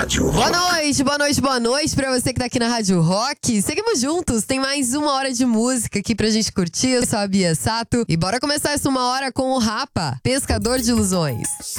Rádio Rock. Boa noite pra você que tá aqui na Rádio Rock. Seguimos juntos, tem mais uma hora de música aqui pra gente curtir. Eu sou a Bia Sato e bora começar essa uma hora com o Rapa, Pescador de Ilusões.